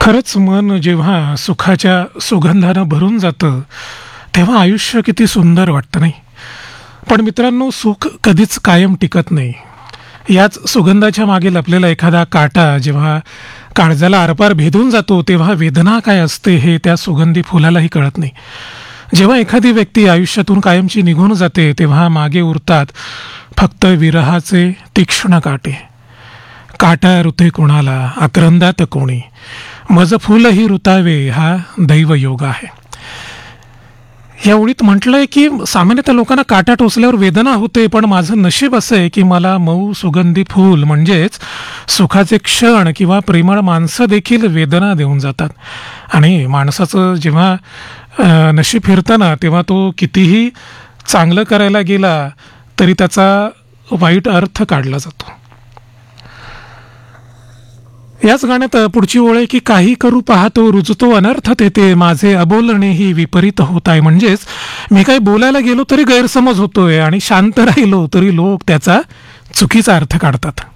खरंच मन जेव्हा सुखाच्या सुगंधानं भरून जातं, तेव्हा आयुष्य किती सुंदर वाटतं नाही? पण मित्रांनो, सुख कधीच कायम टिकत नाही. याच सुगंधाच्या मागे लपलेला एखादा काटा जेव्हा काळजाला आरपार भेदून जातो, तेव्हा वेदना काय असते हे त्या सुगंधी फुलालाही कळत नाही. जेव्हा एखादी व्यक्ती आयुष्यातून कायमची निघून जाते, तेव्हा मागे उरतात फक्त विरहाचे तीक्ष्ण काटे. काटा ऋते कोणाला, आक्रंदात कोणी, मज फुलही ऋतावे, हा दैवयोग आहे. या ओळीत म्हटलंय की सामान्यतः लोकांना काटा टोचल्यावर वेदना होते, पण माझं नशीब असं आहे की मला मऊ सुगंधी फूल म्हणजेच सुखाचे क्षण किंवा प्रेमळ माणसं देखील वेदना देऊन जातात. आणि माणसाचं जेव्हा नशीब फिरतं ना, तेव्हा तो कितीही चांगलं करायला गेला तरी त्याचा वाईट अर्थ काढला जातो. याच गाण्यात पुढची ओळ आहे की काही करू पाहतो रुजतो अनर्थ तेथे, माझे अबोलणेही विपरीत होत आहे. म्हणजेच मी काही बोलायला गेलो तरी गैरसमज होतोय आणि शांत राहिलो तरी लोक त्याचा चुकीचा अर्थ काढतात.